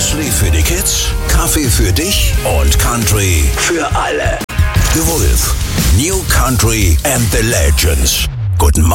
Müsli für die Kids, Kaffee für dich und Country für alle. The Wolf, New Country and the Legends. Guten Morgen.